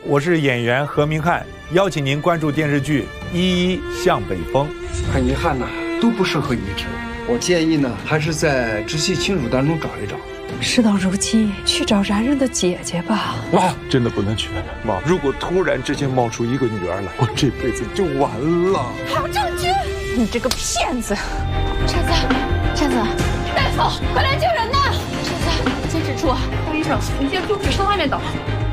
我是演员何明翰，邀请您关注电视剧《一一向北风》。 很遗憾呐，都不适合遗体。我建议呢，还是在直系亲属当中找一找。 事到如今，去找然然的姐姐吧。 妈，真的不能去。妈，如果突然之间冒出一个女儿来，我这辈子就完了。 还有证据！你这个骗子！ 扇子，大夫，快来救人呐！扇子，坚持住！高医生，你先住，只从外面等。